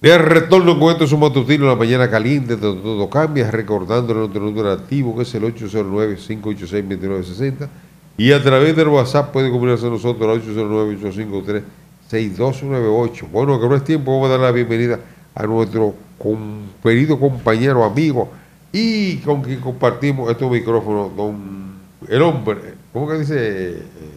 De retorno con esto, su matutino en la mañana caliente, donde todo cambia, recordando nuestro número activo, que es el 809-586-2960. Y a través del WhatsApp puede comunicarse con nosotros al 809-853-6298. Bueno, que no es tiempo, vamos a dar la bienvenida a nuestro querido compañero, amigo, y con quien compartimos estos micrófonos, el hombre, ¿cómo que dice?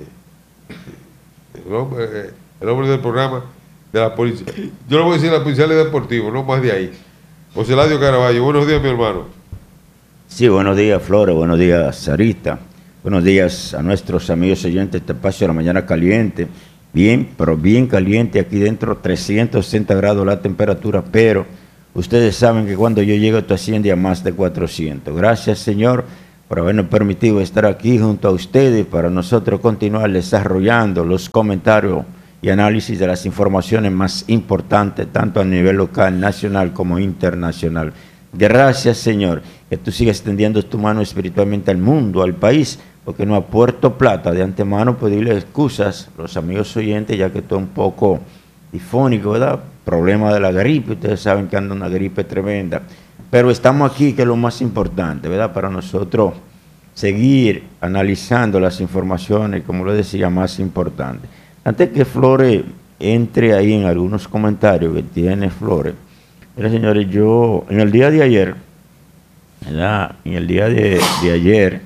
El hombre del programa de la policía. Yo le voy a decir a la policía deportivo, no más de ahí. José Ladio Caraballo, buenos días, mi hermano. Sí, buenos días, Flores, buenos días, Sarita. Buenos días a nuestros amigos oyentes de este espacio de la mañana caliente. Bien, pero bien caliente aquí dentro, 360 grados la temperatura, pero ustedes saben que cuando yo llego esto asciende a más de 400. Gracias, Señor, por habernos permitido estar aquí junto a ustedes para nosotros continuar desarrollando los comentarios y análisis de las informaciones más importantes, tanto a nivel local, nacional como internacional. Gracias, Señor, que tú sigues extendiendo tu mano espiritualmente al mundo, al país, porque no a Puerto Plata. De antemano pedirle excusas a los amigos oyentes, ya que estoy un poco difónico, ¿verdad? Problema de la gripe, ustedes saben que anda una gripe tremenda. Pero estamos aquí, que es lo más importante, ¿verdad? Para nosotros seguir analizando las informaciones, como lo decía, más importantes. Antes que Flores entre ahí en algunos comentarios que tiene Flores, mira, señores, yo en el día de ayer, ¿verdad? En el día de ayer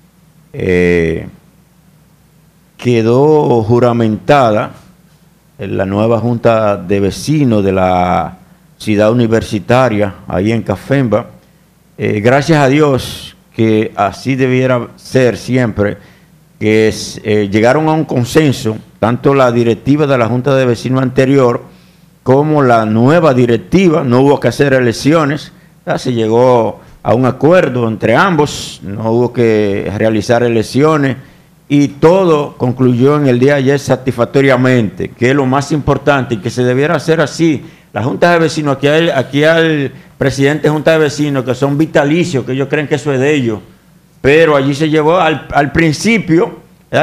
quedó juramentada en la nueva Junta de Vecinos de la Ciudad Universitaria, ahí en Cafemba. Gracias a Dios, que así debiera ser siempre, que llegaron a un consenso, tanto la directiva de la Junta de Vecinos anterior como la nueva directiva. No hubo que hacer elecciones, ya se llegó a un acuerdo entre ambos, no hubo que realizar elecciones y todo concluyó en el día de ayer satisfactoriamente, que es lo más importante y que se debiera hacer así. La Junta de Vecinos, aquí al presidente de Junta de Vecinos, que son vitalicios, que ellos creen que eso es de ellos, pero allí se llevó al principio,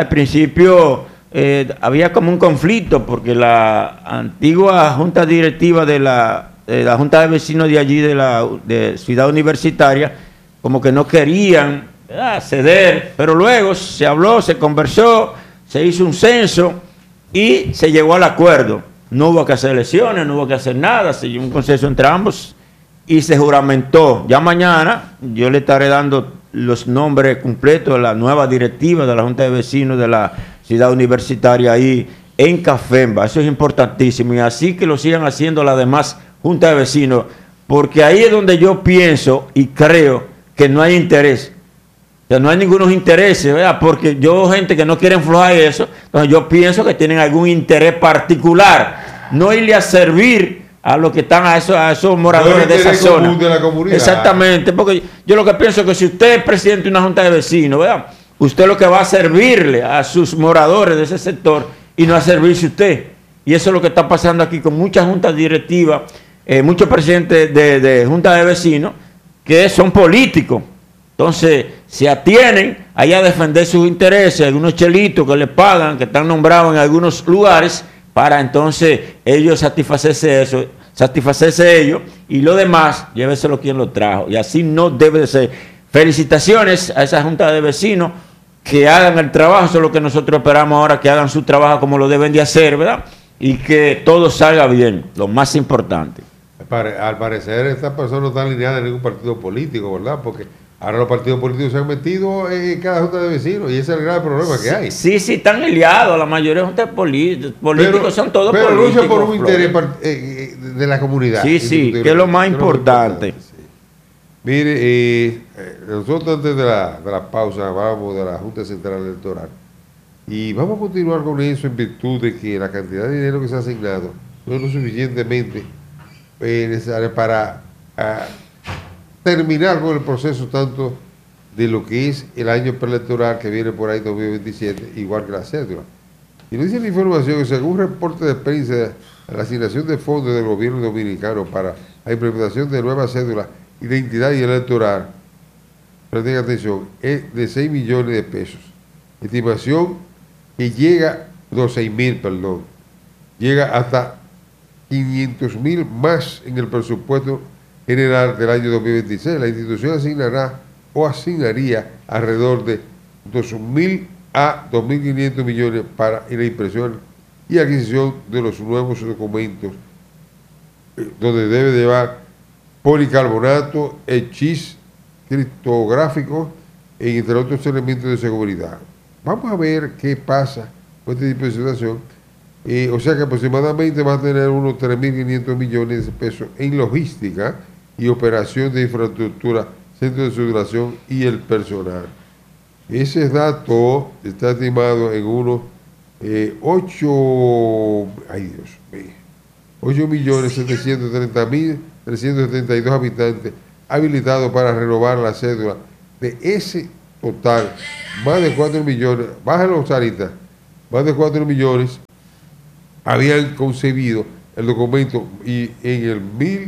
había como un conflicto, porque la antigua Junta Directiva de la Junta de Vecinos de allí, de Ciudad Universitaria, como que no querían ceder, pero luego se habló, se conversó, se hizo un censo y se llegó al acuerdo. No hubo que hacer elecciones, no hubo que hacer nada, se llegó a un consenso entre ambos y se juramentó. Ya mañana yo le estaré dando los nombres completos de la nueva directiva de la Junta de Vecinos de la Ciudad Universitaria ahí en Cafemba. Eso es importantísimo y así que lo sigan haciendo las demás Junta de Vecinos, porque ahí es donde yo pienso y creo que no hay interés. O sea, no hay ningunos intereses, ¿verdad? Porque yo, gente que no quiere aflojar eso, entonces yo pienso que tienen algún interés particular, no irle a servir a los que están a esos moradores de esa zona. De la comunidad. Exactamente, porque yo lo que pienso es que si usted es presidente de una junta de vecinos, ¿verdad? Usted lo que va a servirle a sus moradores de ese sector y no a servirse usted. Y eso es lo que está pasando aquí con muchas juntas directivas, muchos presidentes de juntas de vecinos que son políticos. Entonces, se atienen ahí a defender sus intereses, algunos chelitos que les pagan, que están nombrados en algunos lugares, para entonces ellos satisfacerse ellos, y lo demás, lléveselo quien lo trajo. Y así no debe de ser. Felicitaciones a esa junta de vecinos, que hagan el trabajo, eso es lo que nosotros esperamos ahora, que hagan su trabajo como lo deben de hacer, ¿verdad? Y que todo salga bien, lo más importante. Al parecer, estas personas no están alineadas en ningún partido político, ¿verdad? Porque ahora los partidos políticos se han metido en cada junta de vecinos y ese es el gran problema que hay. Sí, están aliados, la mayoría de juntas políticos son todos pero políticos. Pero luchan por un interés de la comunidad. Sí, que es lo más importante. Sí. Mire, nosotros antes de la pausa hablamos de la Junta Central Electoral y vamos a continuar con eso en virtud de que la cantidad de dinero que se ha asignado no es lo suficientemente necesaria para terminar con el proceso tanto de lo que es el año preelectoral que viene por ahí 2027, igual que la cédula. Y nos dice la información que según un reporte de prensa de la asignación de fondos del gobierno dominicano para la implementación de nuevas cédulas, identidad y electoral, presten atención, es de 6 millones de pesos. Estimación que llega, 12.000, perdón, llega hasta 500.000 más en el presupuesto general del año 2026. La institución asignará o asignaría alrededor de 2.000 a 2.500 millones para la impresión y adquisición de los nuevos documentos, donde debe llevar policarbonato, hechís criptográficos, entre otros elementos de seguridad. Vamos a ver qué pasa con este tipo de situación. O sea que aproximadamente va a tener unos 3.500 millones de pesos en logística y operación de infraestructura, centro de sudoración y el personal. Ese dato está estimado en unos 8.730.372 habitantes habilitados para renovar la cédula. De ese total, más de 4 millones, bájalo, Sarita, más de 4 millones habían concebido el documento y en el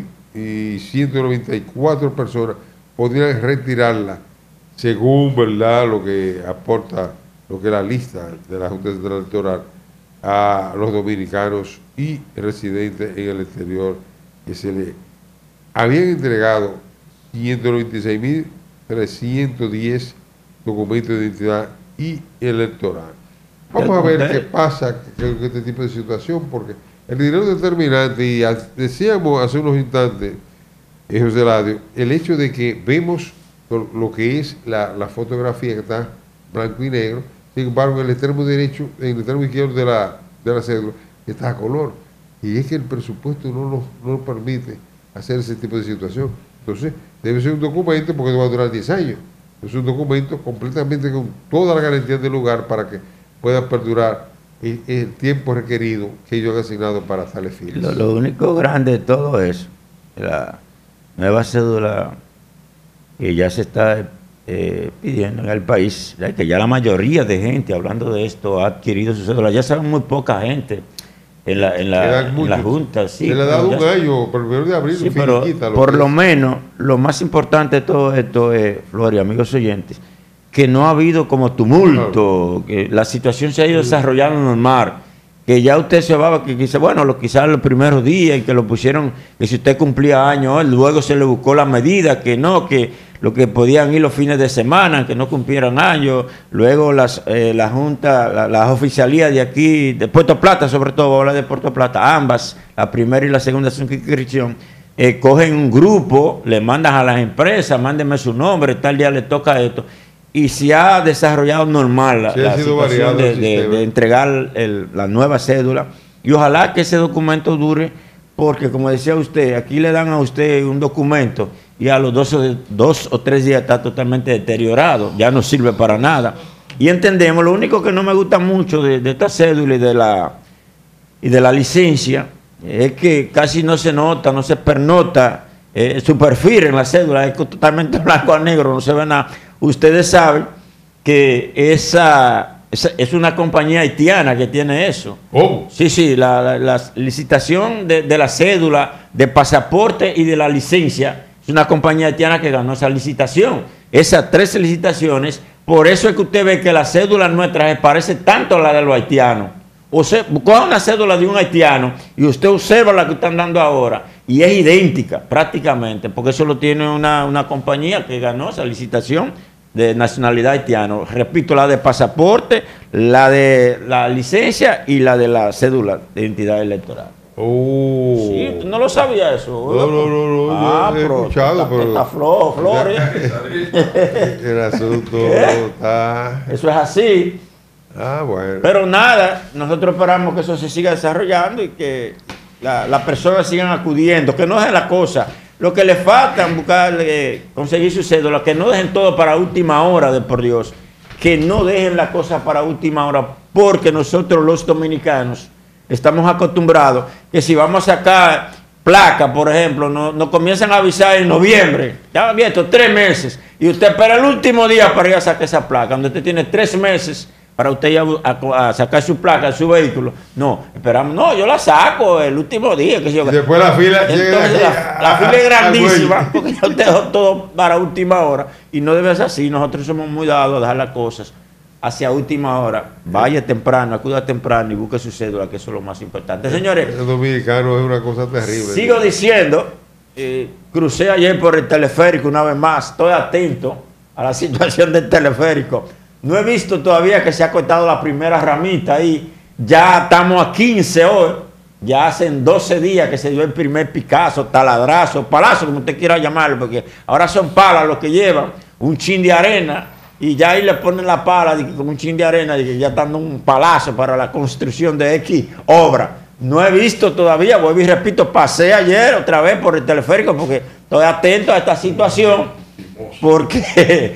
1.194 personas podrían retirarla según, ¿verdad?, lo que aporta, lo que es la lista de la Junta Central Electoral a los dominicanos y residentes en el exterior, que se le habían entregado 196.310 documentos de identidad y electoral. Vamos a ver qué pasa con este tipo de situación, porque el dinero es determinante y decíamos hace unos instantes, José Ladio, el hecho de que vemos lo que es la fotografía que está blanco y negro, sin embargo en el extremo derecho, en el extremo izquierdo de la cédula está a color, y es que el presupuesto no nos permite hacer ese tipo de situación. Entonces debe ser un documento, porque no va a durar 10 años, es un documento completamente con toda la garantía del lugar para que pueda perdurar el tiempo requerido que ellos han asignado para tales fines. Lo único grande de todo eso, la nueva cédula que ya se está pidiendo en el país, que ya la mayoría de gente hablando de esto ha adquirido su cédula, ya saben muy poca gente en la Junta. Sí, se le ha dado un año, por el 1 de abril. Sí, pero por lo menos, lo más importante de todo esto es, Flori, amigos oyentes, que no ha habido como tumulto, que la situación se ha ido desarrollando normal, que ya usted se va, que quizás, bueno, quizás los primeros días y que lo pusieron, que si usted cumplía años, luego se le buscó la medida, que no, que lo que podían ir los fines de semana, que no cumplieran años, luego la Junta, las oficialías de aquí, de Puerto Plata, sobre todo, voy a hablar de Puerto Plata, ambas, la primera y la segunda suscripción, cogen un grupo, le mandan a las empresas, mándenme su nombre, tal día le toca esto, y se ha desarrollado normal la situación de entregar la nueva cédula, y ojalá que ese documento dure, porque como decía usted, aquí le dan a usted un documento y a los 2 o 3 días está totalmente deteriorado, ya no sirve para nada. Y entendemos, lo único que no me gusta mucho de esta cédula y de la licencia es que casi no se nota, no se pernota su perfil en la cédula, es totalmente blanco a negro, no se ve nada. Ustedes saben que esa es una compañía haitiana que tiene eso. Oh. Sí, la licitación de la cédula, de pasaporte y de la licencia, es una compañía haitiana que ganó esa licitación. Esas 3 licitaciones, por eso es que usted ve que la cédula nuestra se parece tanto a la de los haitianos. Usted coge una cédula de un haitiano y usted observa la que están dando ahora y es idéntica prácticamente, porque eso lo tiene una compañía que ganó esa licitación de nacionalidad haitiana. Repito, la de pasaporte, la de la licencia y la de la cédula de identidad electoral. Oh. Sí, no lo sabía eso. No. Ah, he escuchado, pero está flojo, Flores. El asunto está... Eso es así. Ah, bueno. Pero nada, nosotros esperamos que eso se siga desarrollando y que las personas sigan acudiendo, que no dejen la cosa. Lo que les falta buscar, conseguir su cédula, que no dejen todo para última hora, de por Dios. Que no dejen la cosa para última hora, porque nosotros los dominicanos estamos acostumbrados que si vamos a sacar placa, por ejemplo, nos comienzan a avisar en noviembre, ya abierto 3 meses, y usted espera el último día para ir a sacar esa placa, donde usted tiene 3 meses para usted ir a sacar su placa, su vehículo. No, esperamos, no, yo la saco el último día. Que yo, y después la fila entonces la fila es grandísima, porque yo dejo todo para última hora, y no debe ser así. Nosotros somos muy dados a dejar las cosas hacia última hora, vaya temprano, acuda temprano y busque su cédula, que eso es lo más importante. Señores, el dominicano es una cosa terrible. Sigo diciendo, crucé ayer por el teleférico una vez más, estoy atento a la situación del teleférico. No he visto todavía que se ha cortado la primera ramita ahí, ya estamos a 15 hoy, ya hacen 12 días que se dio el primer picazo, taladrazo, palazo, como usted quiera llamarlo, porque ahora son palas los que llevan, un chin de arena, y ya ahí le ponen la pala con un chin de arena y ya están dando un palazo para la construcción de X obra. No he visto todavía, vuelvo y repito, pasé ayer otra vez por el teleférico porque estoy atento a esta situación, porque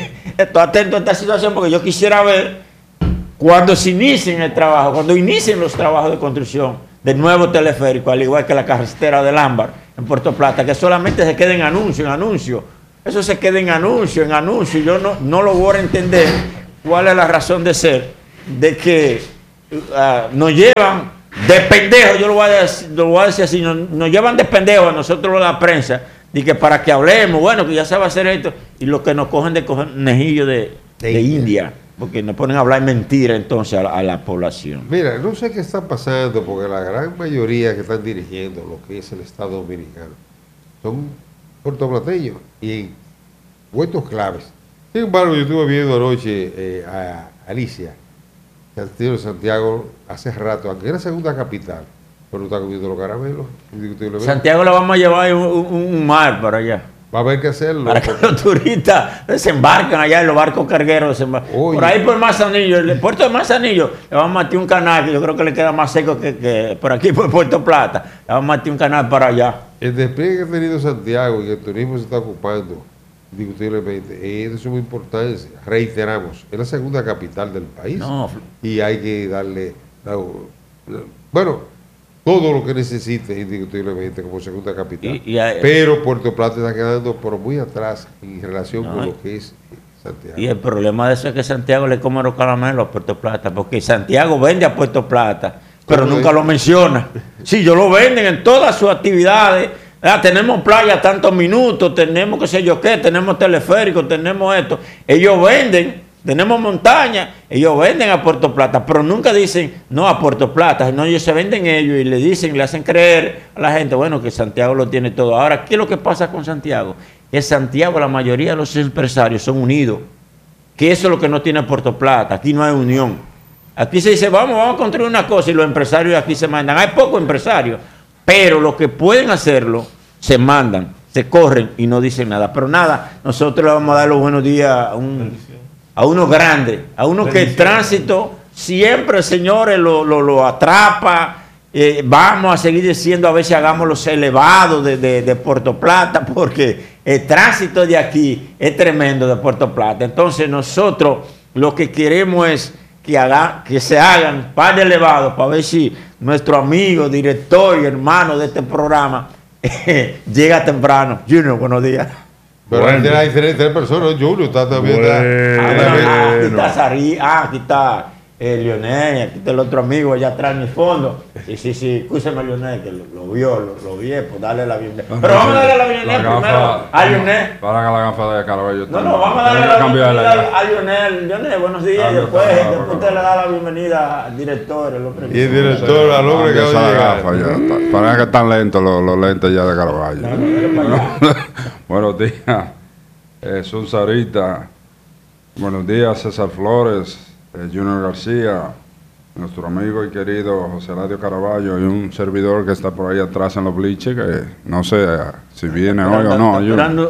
yo quisiera ver cuando se inicien el trabajo, cuando inicien los trabajos de construcción del nuevo teleférico, al igual que la carretera del Ámbar en Puerto Plata, que solamente se quede en anuncio. Eso se queda en anuncio. Yo no lo voy a entender cuál es la razón de ser de que nos llevan de pendejos, yo lo voy a decir así, nos llevan de pendejos a nosotros la prensa, de que para que hablemos, bueno, que ya se va a hacer esto, y lo que nos cogen de conejillo de India, porque nos ponen a hablar mentira entonces a la población. Mira, no sé qué está pasando, porque la gran mayoría que están dirigiendo lo que es el Estado Dominicano son puertoplateños y en puestos claves. Sin embargo, yo estuve viendo anoche a Alicia Castillo de Santiago hace rato, aunque era segunda capital, pero no está comiendo los caramelos. Santiago le vamos a llevar un mar para allá. Va a haber que hacerlo. Para que los turistas desembarquen allá en los barcos cargueros. Por ahí por Manzanillo, el puerto de Manzanillo, le vamos a meter un canal que yo creo que le queda más seco que por aquí por Puerto Plata. Le vamos a meter un canal para allá. El despliegue que ha tenido Santiago y que el turismo se está ocupando indiscutiblemente es de suma importancia. Reiteramos, es la segunda capital del país y hay que darle, bueno, todo lo que necesite indiscutiblemente como segunda capital. Pero Puerto Plata está quedando por muy atrás en relación con lo que es Santiago. Y el problema de eso es que Santiago le come los caramelos a Puerto Plata, porque Santiago vende a Puerto Plata, pero nunca lo menciona. Sí, ellos lo venden en todas sus actividades. Tenemos playa tantos minutos, tenemos qué sé yo qué, tenemos teleférico, tenemos esto. Ellos venden, tenemos montaña, ellos venden a Puerto Plata, pero nunca dicen no a Puerto Plata, no, ellos se venden ellos y le dicen, le hacen creer a la gente, bueno, que Santiago lo tiene todo. Ahora, ¿qué es lo que pasa con Santiago? Que Santiago, la mayoría de los empresarios son unidos, que eso es lo que no tiene Puerto Plata, aquí no hay unión. Aquí se dice, vamos a construir una cosa y los empresarios aquí se mandan. Hay pocos empresarios, pero los que pueden hacerlo se mandan, se corren y no dicen nada. Pero nada, nosotros le vamos a dar los buenos días a uno grande, a uno que el tránsito siempre, señores, lo atrapa. Vamos a seguir diciendo a ver si hagamos los elevados de Puerto Plata, porque el tránsito de aquí es tremendo de Puerto Plata. Entonces nosotros lo que queremos es que se hagan un par de elevados para ver si nuestro amigo, director y hermano de este programa llega temprano. Junior, buenos días. Pero bueno, hay tres personas. Junior está también. Aquí está Sarí, aquí está Leonel, aquí está el otro amigo allá atrás en el fondo. Sí, escúchame Leonel, que lo vio, lo vi, pues dale la bienvenida. Pero vamos a darle la bienvenida primero a Leonel. Para que la gafa de Caraballo. No, vamos a darle la bienvenida a Leonel. Leonel, buenos días. Después usted le da la bienvenida al director. Y el director, al hombre que va a llegar. Para que están lentos los lentes ya de Caraballo. Buenos días, Sun Sarita. Buenos días, César Flores. Junior García, nuestro amigo y querido José Eladio Caraballo y un servidor que está por ahí atrás en los bleachers, que no sé si viene hoy o no.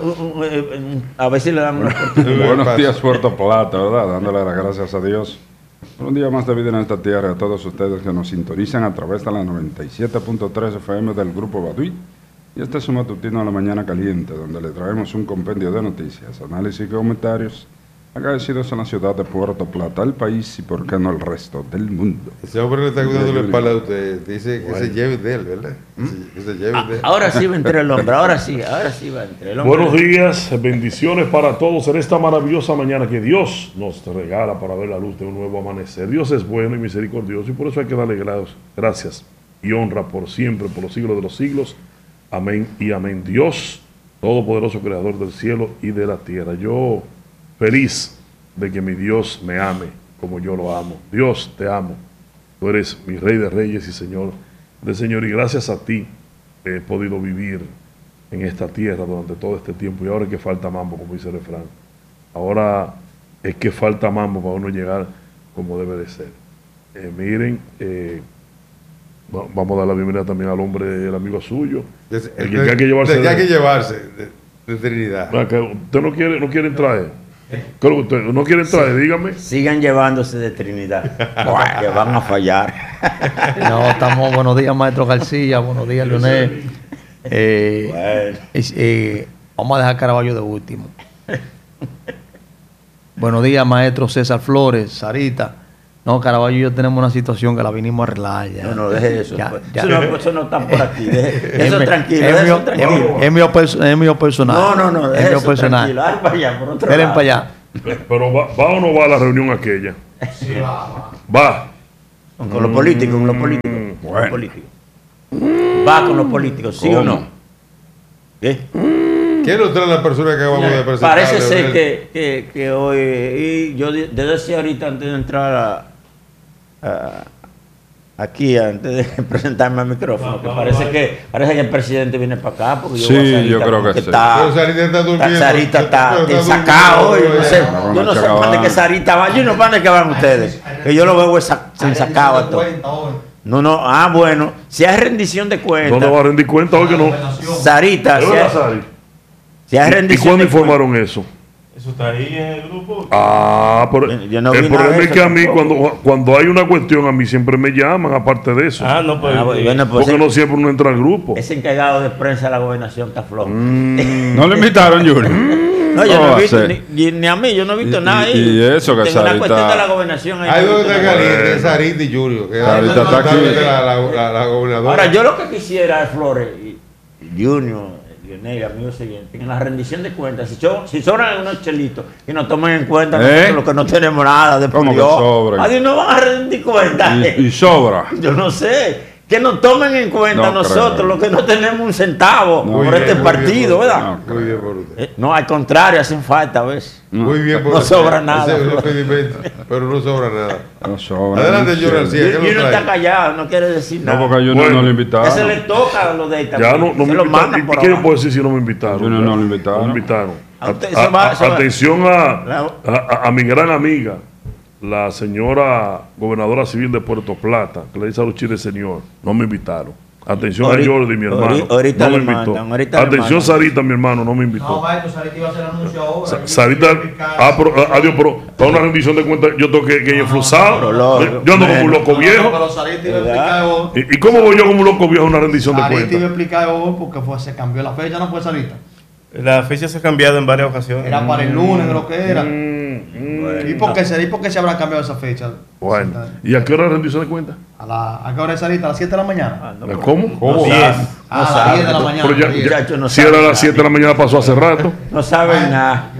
A ver si le dan una Buenos días, Puerto Plata, ¿verdad? Dándole las gracias a Dios. Un día más de vida en esta tierra, a todos ustedes que nos sintonizan a través de la 97.3 FM del Grupo Baduy. Y este es su matutino de la mañana caliente, donde le traemos un compendio de noticias, análisis y comentarios agradecidos en la ciudad de Puerto Plata, el país y por qué no el resto del mundo. Ese hombre le está cuidando la espalda a usted. Dice que se lleve de él, ¿verdad? Que se lleve de él. Ahora sí va a entrar el hombre, ahora sí va a entrar el hombre. Buenos días, bendiciones para todos en esta maravillosa mañana que Dios nos regala para ver la luz de un nuevo amanecer. Dios es bueno y misericordioso y por eso hay que darle gracias y honra por siempre, por los siglos de los siglos. Amén y amén. Dios, todopoderoso creador del cielo y de la tierra. Yo feliz de que mi Dios me ame como yo lo amo. Dios, te amo. Tú eres mi Rey de Reyes y Señor de Señor. Y gracias a ti he podido vivir en esta tierra durante todo este tiempo. Y ahora es que falta mambo, como dice el refrán. Ahora es que falta mambo para uno llegar como debe de ser. Miren, vamos a dar la bienvenida también al hombre, el amigo suyo. El que hay que llevarse. Hay que llevarse de Trinidad. Usted no quiere entrar. Creo que usted no quiere entrar, dígame. Sigan llevándose de Trinidad, que van a fallar. No, estamos. Buenos días, maestro García. Buenos días, Leonel. Vamos a dejar Caraballo de último. Buenos días, maestro César Flores, Sarita. No, Caraballo y yo tenemos una situación que la vinimos a arreglar ya. No, deje eso. Ya. Eso no está por aquí. Eso tranquilo. Es mío personal. No. Es mío personal. Tranquilo. Ay, para allá, por otro Miren lado. para allá. Pero ¿va o no va a la reunión aquella? Sí, va. Va. Con los políticos, con los políticos. Bueno. Los políticos. Va con los políticos, ¿sí o no? ¿Qué? ¿Quién nos trae la persona que vamos a presentar? Parece ser que hoy, y yo desde ahorita antes de entrar aquí, antes de presentarme al micrófono, que parece que el presidente viene para acá, porque yo creo que sí. Pero Sarita está durmiendo. Sarita está sacado hoy, yo no sé para dónde que Sarita va, yo no para dónde que van ustedes, que yo lo veo sacado a todo. No, bueno, si hay rendición de cuentas. ¿Dónde va a rendir cuenta hoy que no? Sarita, si hay ¿Y rendición cuándo de cuentas. informaron eso? Eso está ahí en el grupo. Pero Yo no el vi nada problema de es eso que a mí tampoco. cuando hay una cuestión a mí siempre me llaman aparte de eso. No, pues. Bueno, pues Porque no siempre uno entra al grupo. ese encargado de prensa de la gobernación está flojo. ¿No le invitaron, Junior? No, yo no he visto, ni a mí, yo no he visto nada ahí. Y eso que Tengo una Sarita- cuestión de la gobernación ahí. Hay no he dos visto que nada. están calientes, Sarita y Julio. Que Sarita está aquí. La gobernadora. Ahora, yo lo que quisiera es Flores, y Junior, Lionel, amigos siguientes, en la rendición de cuentas, si sobran unos chelitos y nos tomen en cuenta nosotros los que no tenemos nada de ¿Cómo que Dios. sobran? Adiós, no van a rendir cuentas. Y sobra. Yo no sé. Que nos tomen en cuenta No nosotros, creo. los que no tenemos un centavo No, por Muy este bien, partido, muy bien, ¿verdad? Muy bien por usted. No, al contrario, hacen falta a veces. Muy bien por No usted. sobra nada, Ese es un Flor. impedimento, pero no sobra nada. No sobra. Adelante, Junior García. ¿Qué Y nos uno está trae? callado, no quiere decir No, nada. porque a Junior Bueno, no le Que se le invitaron. toca a los de esta. Ya no me se lo mandan invitaron. ¿Y por qué yo abajo. puedo decir si no me invitaron? Junior no lo invitaron. No me invitaron. A usted se va- Atención a mi gran amiga, la señora gobernadora civil de Puerto Plata, que le dice a los chiles, señor, no me invitaron. Atención Ahorita- a Jordi, mi hermano. ahorita no me le invitó. mandan, ahorita le Atención, mandan. Sarita, mi hermano, no me invitó. maestro, Sarita iba a hacer el anuncio ahora. Sarita, adiós, pero para una rendición de cuentas yo tengo que ir pero enflusado. loco, Yo ando como un loco viejo. Pero Sarita iba a explicar hoy. ¿Y cómo voy yo como un loco viejo a una rendición de Sarita iba a cuentas? explicar hoy porque se cambió la fecha, no fue Sarita. La fecha se ha cambiado en varias ocasiones. Era para el lunes, de lo que era. Bueno. ¿Y por qué se habrá cambiado esa fecha? Bueno, ¿y a qué hora la rendición de cuentas? ¿A qué hora es Sarita? ¿A las 7 de la mañana? ¿Cómo? ¿Cómo? A las 10 de la mañana. Pero ya- diez. Muchachos, no Si era a saben las 7 de la mañana pasó hace rato. No saben nada.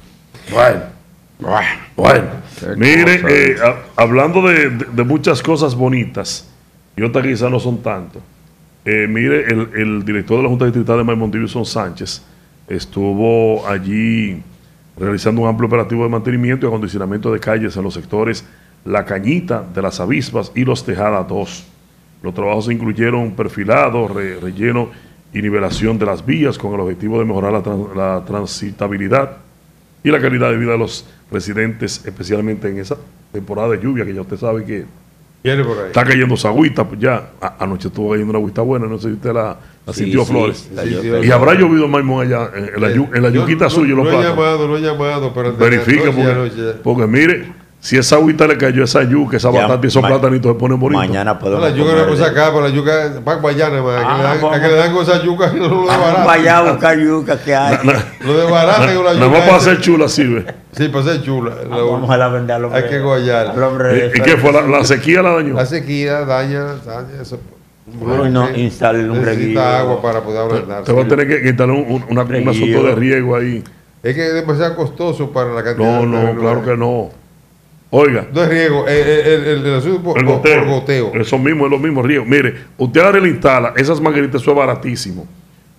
Bueno, Qué mire, cosa. hablando de muchas cosas bonitas, y otras quizás no son tanto. Mire, el director de la Junta Distrital de Maimonte, Wilson Sánchez, estuvo allí realizando un amplio operativo de mantenimiento y acondicionamiento de calles en los sectores La Cañita, de las Avispas y Los Tejadas 2. Los trabajos incluyeron perfilado, relleno y nivelación de las vías con el objetivo de mejorar la transitabilidad y la calidad de vida de los residentes, especialmente en esa temporada de lluvia, que ya usted sabe que Viene por ahí. está cayendo esa agüita. Pues ya anoche estuvo cayendo una agüita buena, no sé si usted la Sí, sintió, sí, Flores. cayó, Sí, cayó. Y habrá llovido Maimón allá, en la yuquita suya, los No he plátanos. llamado, no he llamado, pero Verifique, anoche, porque, anoche. porque mire, si esa agüita le cayó a esa yuca, esa Ya, batata y esos platanitos se ponen bonitos. Mañana No, podemos la yuca no comer puede de- sacar, pero la yuca para Guayana, man, Ah, a que le dan con esa yuca y no lo Vamos para desbaratan. allá a buscar yuca que hay. Lo desbaratan con la yuca. Nada más para esa. hacer chula, sí, ve. Sí, para ser chula. Vamos a la vender al hombre. Hay que guayar. Al hombre ¿Y qué fue? ¿La sequía la dañó? La sequía daña eso. Uy, no, instale un reguillo. Necesita agua para poder ablandar. Te va a tener que instalar un asunto de riego ahí. Es que es demasiado costoso para la cantidad. No, claro que no. Oiga, No es riego, el asunto por el por goteo. goteo. Eso mismo es lo mismo riego. Mire, usted ahora le instala esas mangueritas, eso es baratísimo.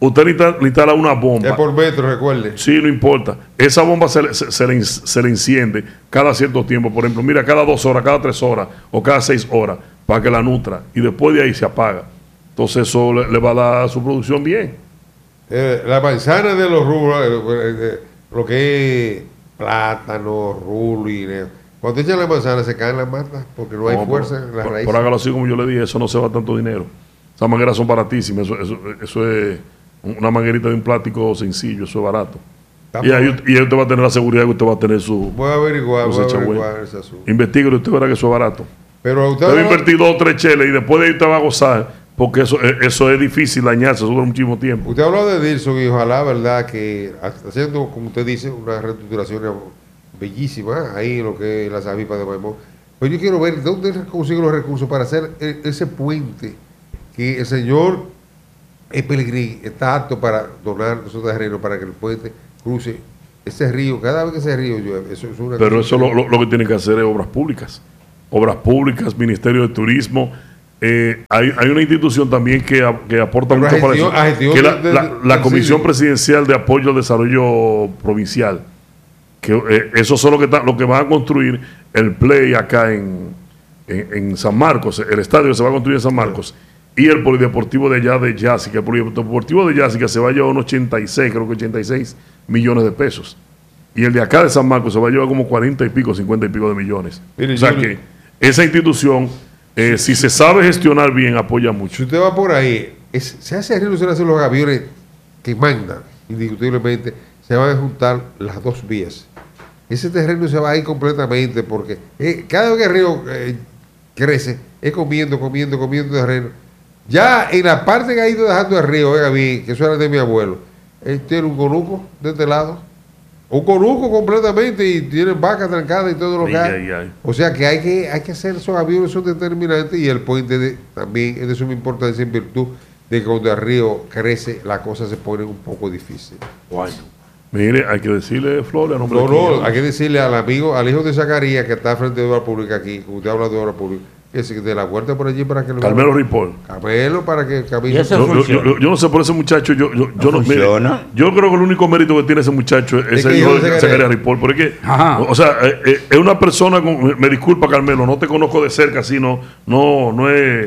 usted le instala una bomba. Es por metro, recuerde. Sí, no importa. Esa bomba se le enciende cada cierto tiempo. Por ejemplo, mira, cada 2 horas, cada 3 horas o cada 6 horas para que la nutra. Y después de ahí se apaga. Entonces eso le va a dar su producción bien. La manzana de los rubros, lo que es plátano, rulo y cuando echan la manzana se caen las matas porque no hay fuerza en las raíces. Por hágalo así como yo le dije, eso no se va tanto dinero. Esas mangueras son baratísimas. Eso es una manguerita de un plástico sencillo, eso es barato. Y ahí usted va a tener la seguridad que usted va a tener su. Voy a averiguar ese asunto. Investíguelo, usted verá que eso es barato. Pero usted va a invertir 2 o 3 cheles y después de ahí usted va a gozar, porque eso es difícil dañarse, eso dura muchísimo tiempo. Usted habló de Dilson y ojalá, verdad, que haciendo, como usted dice, una reestructuración bellísima ahí en lo que es la Sabipa de Maimón. Pero yo quiero ver dónde consigue los recursos para hacer ese puente que el señor Pellegrini está apto para donar esos terrenos para que el puente cruce ese río. Cada vez que ese río llueve, eso es una. Pero eso lo que tiene que hacer es obras públicas. Obras públicas, Ministerio de Turismo. Hay una institución también que aporta mucho para eso, que es la Comisión Presidencial de Apoyo al Desarrollo Provincial. Que eso son lo que van a construir el Play acá en San Marcos. El estadio se va a construir en San Marcos. Y el polideportivo de allá de Yásica. El polideportivo de Yásica se va a llevar unos 86 millones de pesos. Y el de acá de San Marcos se va a llevar como 40 y pico, 50 y pico de millones. Mire, o sea que esa institución, si se sabe gestionar bien, apoya mucho. Si usted va por ahí, se hace arreglo, se hacen los aviones que mandan, indiscutiblemente, se van a juntar las 2 vías. Ese terreno se va a ir completamente porque cada vez que el río crece, es comiendo terreno. Ya en la parte que ha ido dejando el río, oiga bien, que eso era de mi abuelo, él tiene un conuco de este lado, un conuco completamente y tiene vacas trancadas y todo lo que hay. O sea que hay que hacer esos aviones, son determinantes y el puente también es de suma importancia en virtud de que cuando el río crece las cosas se ponen un poco difíciles. Bueno. Mire, hay que decirle, Flores, hay que decirle al hijo de Zacarías que está frente de obra pública aquí, como usted habla de obra pública, que se de la vuelta por allí para que Carmelo Ripoll. Carmelo para que camine. Yo no sé por ese muchacho, yo no mire, yo creo que el único mérito que tiene ese muchacho es el hijo de Zacarías Ripoll, porque o sea, es una persona me disculpa, Carmelo, no te conozco de cerca, así no es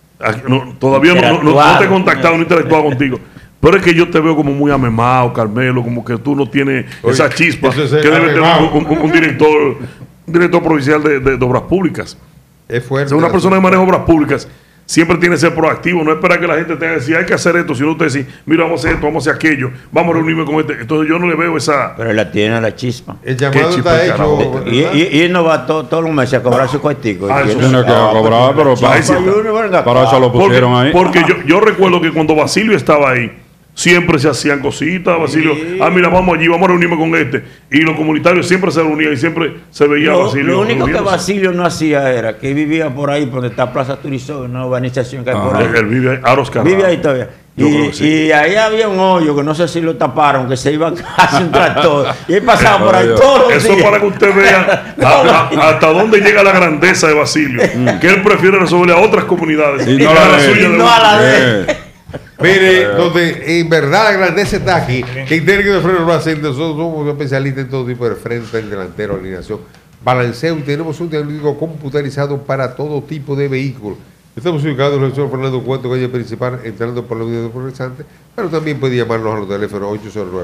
todavía no te he contactado, no he interactuado contigo. Pero es que yo te veo como muy amemado, Carmelo, como que tú no tienes esa chispa que debe tener un director provincial de obras públicas. Es fuerte. O sea, una persona que maneja obras públicas siempre tiene que ser proactivo, no esperar que la gente tenga que decir, hay que hacer esto, sino usted dice, mira, vamos a hacer esto, vamos a hacer aquello, vamos a reunirme con este. Entonces yo no le veo esa. Pero la tiene la chispa. El llamado está hecho. Y él no va todos los meses a cobrar su cuartico. Eso tiene que cobrar, pero para eso lo pusieron ahí. Porque yo recuerdo que cuando Basilio estaba ahí, siempre se hacían cositas, Basilio. Mira, vamos allí, vamos a reunirme con este. Y los comunitarios siempre se reunían y siempre se veía a Basilio. Lo único que Basilio no hacía era que vivía por ahí, donde está Plaza Turizón, una urbanización que hay por ahí. Él vive ahí, Aros Carrara. Vive ahí todavía. Y ahí había un hoyo que no sé si lo taparon, que se iba casi un tractor. Y él pasaba por ahí todos los días. Eso para que usted vea hasta dónde llega la grandeza de Basilio. Que él prefiere resolverle a otras comunidades y no a la suya. No a la de él. Mire, donde en verdad la grandeza está aquí, que técnico de freno lo hacen, nosotros somos especialistas en todo tipo de frente, el delantero, alineación, balanceo, y tenemos un diagnóstico computarizado para todo tipo de vehículos. Estamos ubicados en el señor Fernando Cuento, calle principal, entrando por la unidad de progresante, pero también puede llamarnos a los teléfonos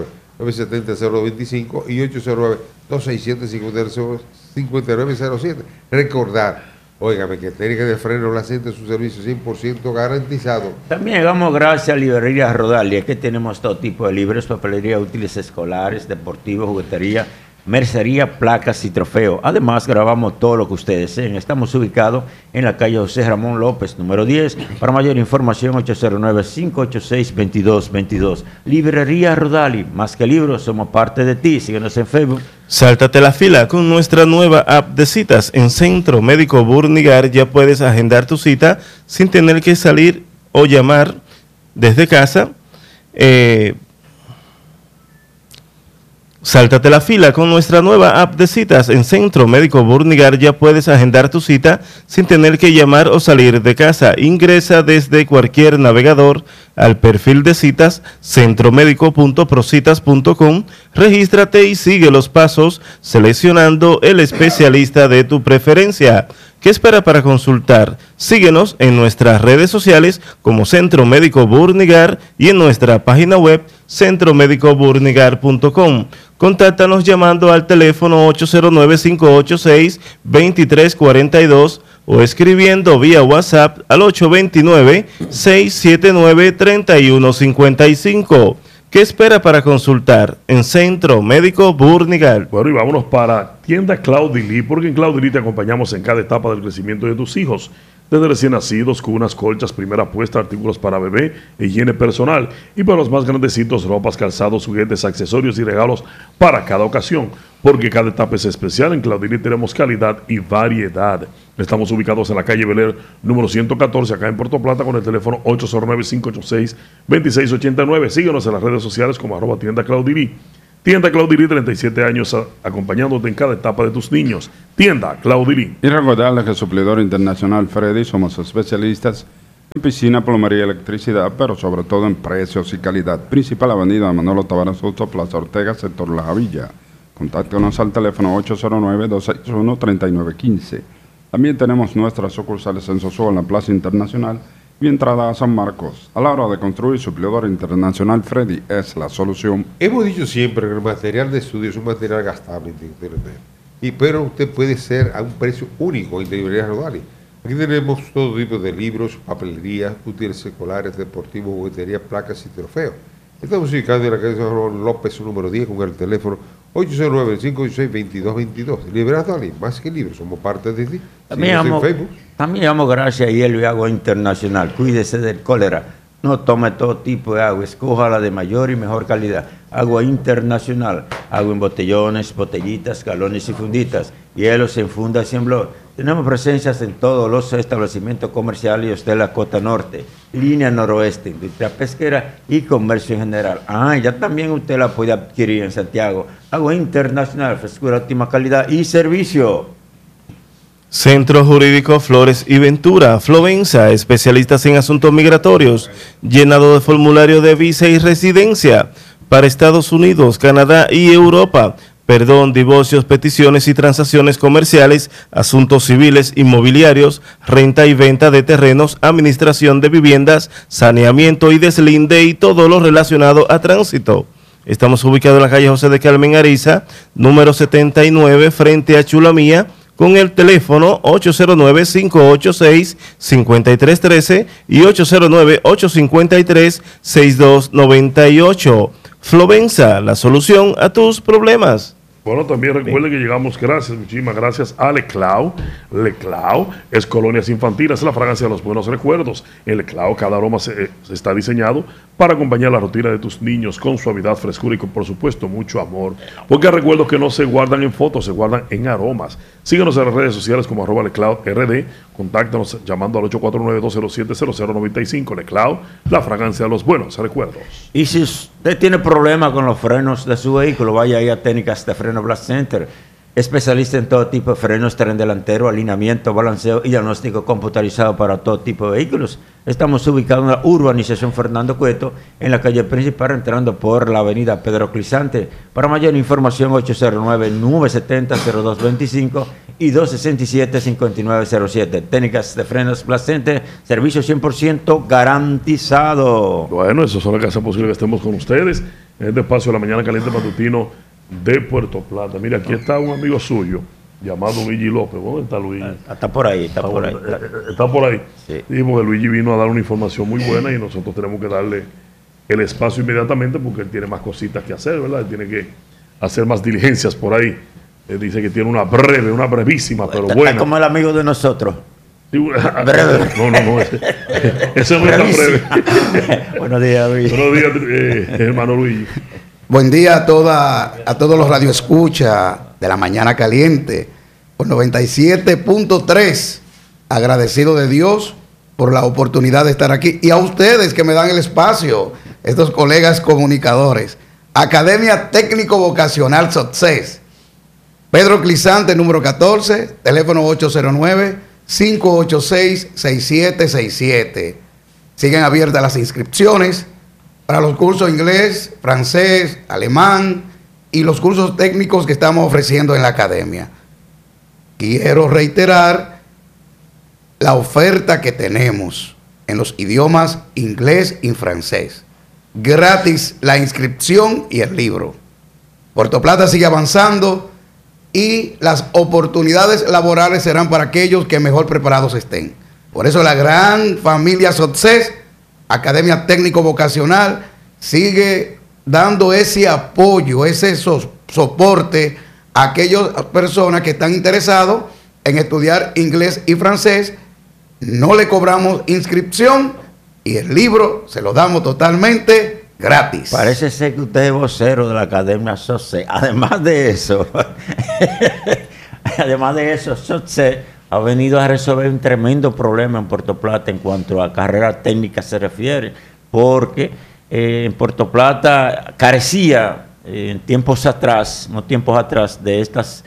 809-970-025 y 809-267-5907. Recordar, óigame, que técnica de freno la siente su servicio 100% garantizado. También damos gracias a Librería Rodalia, que tenemos todo tipo de libros, papelería, útiles escolares, deportivos, juguetería, mercería, placas y trofeos. Además, grabamos todo lo que ustedes deseen. Estamos ubicados en la calle José Ramón López, número 10. Para mayor información, 809-586-2222. Librería Rodali, más que libros, somos parte de ti. Síguenos en Facebook. Sáltate la fila con nuestra nueva app de citas. En Centro Médico Burnigar ya puedes agendar tu cita sin tener que salir o llamar desde casa. Sáltate la fila con nuestra nueva app de citas. En Centro Médico Burnigar ya puedes agendar tu cita sin tener que llamar o salir de casa. Ingresa desde cualquier navegador al perfil de citas centromédico.procitas.com, regístrate y sigue los pasos seleccionando el especialista de tu preferencia. ¿Qué espera para consultar? Síguenos en nuestras redes sociales como Centro Médico Burnigar y en nuestra página web centromédicoburnigar.com. Contáctanos llamando al teléfono 809-586-2342 o escribiendo vía WhatsApp al 829-679-3155. ¿Qué espera para consultar en Centro Médico Burnigar? Bueno, y vámonos para Tienda Claudilí, porque en Claudilí te acompañamos en cada etapa del crecimiento de tus hijos. Desde recién nacidos, cunas, colchas, primera puesta, artículos para bebé, higiene personal. Y para los más grandecitos, ropas, calzados, juguetes, accesorios y regalos para cada ocasión. Porque cada etapa es especial. En Claudilí tenemos calidad y variedad. Estamos ubicados en la calle Beler, número 114, acá en Puerto Plata, con el teléfono 809-586-2689. Síguenos en las redes sociales como @tienda Claudilí. Tienda Claudilí, 37 años acompañándote en cada etapa de tus niños. Tienda Claudilí. Y recordarles que Suplidor Internacional Freddy somos especialistas en piscina, plomería, electricidad, pero sobre todo en precios y calidad. Principal avenida Manolo Tavares Justo, Plaza Ortega, sector La Javilla. Contáctenos al teléfono 809-261-3915. También tenemos nuestras sucursales en Sosúa, en la Plaza Internacional y entrada a San Marcos. A la hora de construir, Suplidor Internacional Freddy es la solución. Hemos dicho siempre que el material de estudio es un material gastable, pero usted puede ser a un precio único en librería Rodali. Aquí tenemos todo tipo de libros, papelería, útiles escolares, deportivos, juguetería, placas y trofeos. Estamos ubicados en la calle San Juan López, número 10, con el teléfono 809-516-2222. Librería Rodali, más que libros, somos parte de ti. También llamo gracias a Hielo y Agua Internacional. Cuídese del cólera. No tome todo tipo de agua. Escoja la de mayor y mejor calidad. Agua Internacional. Agua en botellones, botellitas, galones y funditas. Hielos en fundas y en blog. Tenemos presencias en todos los establecimientos comerciales y hostel la Costa Norte, línea noroeste, industria pesquera y comercio en general. Ya también usted la puede adquirir en Santiago. Agua Internacional, frescura, óptima calidad y servicio. Centro Jurídico Flores y Ventura, Flovensa, especialistas en asuntos migratorios, llenado de formulario de visa y residencia para Estados Unidos, Canadá y Europa, perdón, divorcios, peticiones y transacciones comerciales, asuntos civiles, inmobiliarios, renta y venta de terrenos, administración de viviendas, saneamiento y deslinde y todo lo relacionado a tránsito. Estamos ubicados en la calle José de Carmen Ariza, número 79, frente a Chulamía, con el teléfono 809-586-5313 y 809-853-6298. Flovensa, la solución a tus problemas. Bueno, también recuerden que llegamos, muchísimas gracias a Leclau. Leclau es colonias infantiles, es la fragancia de los buenos recuerdos. En Leclau cada aroma está diseñado para acompañar la rutina de tus niños con suavidad, frescura y con, por supuesto, mucho amor. Porque recuerdos que no se guardan en fotos, se guardan en aromas. Síguenos en las redes sociales como @LeclauRD. Contáctanos llamando al 849-207-0095. Leclau, la fragancia de los buenos recuerdos. Y si usted tiene problemas con los frenos de su vehículo, vaya ahí a Técnicas de Freno Blast Center. Especialista en todo tipo de frenos, tren delantero, alineamiento, balanceo y diagnóstico computarizado para todo tipo de vehículos. Estamos ubicados en la urbanización Fernando Cueto, en la calle principal, entrando por la avenida Pedro Clisante. Para mayor información, 809-970-0225 y 267-5907. Técnicas de Frenos Blast Center, servicio 100% garantizado. Bueno, eso son las que hacen posible que estemos con ustedes en este espacio de la mañana caliente matutino de Puerto Plata. Mira, aquí está un amigo suyo llamado Luigi López. ¿Dónde está Luigi? Está por ahí, está por ahí. Está por ahí. Sí. Y porque Luigi vino a dar una información muy buena y nosotros tenemos que darle el espacio inmediatamente porque él tiene más cositas que hacer, ¿verdad? Él tiene que hacer más diligencias por ahí. Él dice que tiene una brevísima, pero buena. Está como el amigo de nosotros. Breve. No, ese no es tan breve. Buenos días, Luigi. Buenos días, hermano Luigi. Buen día a todos los radioescuchas de la mañana caliente, por 97.3. Agradecido de Dios por la oportunidad de estar aquí y a ustedes que me dan el espacio, estos colegas comunicadores. Academia Técnico Vocacional SOTCES. Pedro Clisante, número 14, teléfono 809-586-6767. Siguen abiertas las inscripciones para los cursos inglés, francés, alemán y los cursos técnicos que estamos ofreciendo en la academia. Quiero reiterar la oferta que tenemos en los idiomas inglés y francés. Gratis la inscripción y el libro. Puerto Plata sigue avanzando y las oportunidades laborales serán para aquellos que mejor preparados estén. Por eso la gran familia SOTCES, Academia Técnico Vocacional, sigue dando ese apoyo, ese soporte a aquellas personas que están interesados en estudiar inglés y francés. No le cobramos inscripción y el libro se lo damos totalmente gratis. Parece ser que usted es vocero de la Academia SOTCES. Además de eso, SOTCES ha venido a resolver un tremendo problema en Puerto Plata en cuanto a carrera técnica se refiere, porque en Puerto Plata carecía en tiempos atrás de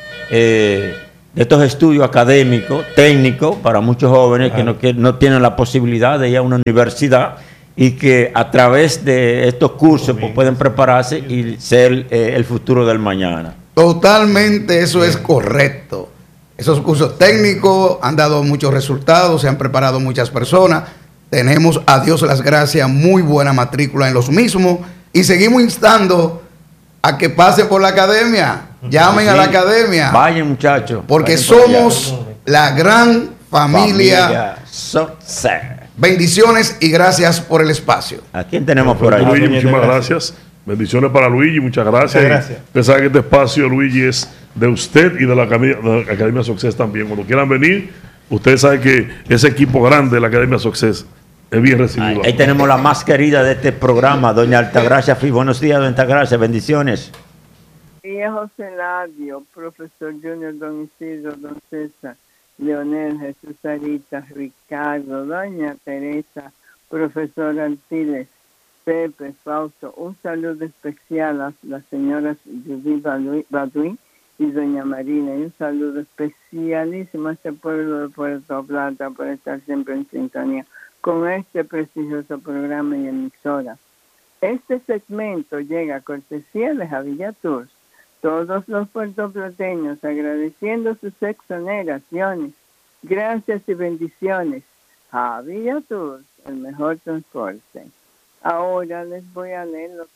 estos estudios académicos, técnicos, para muchos jóvenes que no tienen la posibilidad de ir a una universidad y que a través de estos cursos pues, pueden prepararse y ser el futuro del mañana. Totalmente, eso es correcto. Esos cursos técnicos han dado muchos resultados, se han preparado muchas personas. Tenemos, a Dios las gracias, muy buena matrícula en los mismos y seguimos instando a que pasen por la academia. Llamen a la academia. Vayan, muchachos. Porque vayan somos la gran familia SOTCES. Bendiciones y gracias por el espacio. ¿A quién tenemos por ahí? Luigi, muchísimas gracias. Bendiciones para Luigi, muchas gracias. Muchas gracias. Usted sabe que este espacio, Luigi, es de usted y de la Academia SOTCES también. Cuando quieran venir, usted sabe que ese equipo grande de la Academia SOTCES es bien recibido. Ahí tenemos la más querida de este programa, doña Altagracia Fi. Buenos días, doña Altagracia, bendiciones. José Ladio, profesor Junior, don Isidro, don César, Leonel, Jesús Sarita, Ricardo, doña Teresa, profesor Antiles, Pepe, Fausto, un saludo especial a las señoras Judith Baduy y doña Marina, y un saludo especialísimo a este pueblo de Puerto Plata por estar siempre en sintonía con este prestigioso programa y emisora. Este segmento llega a cortesía de Javilla Tours. Todos los puertoplateños agradeciendo sus exoneraciones, gracias y bendiciones. Javilla Tours, el mejor transporte. Ahora les voy a leer los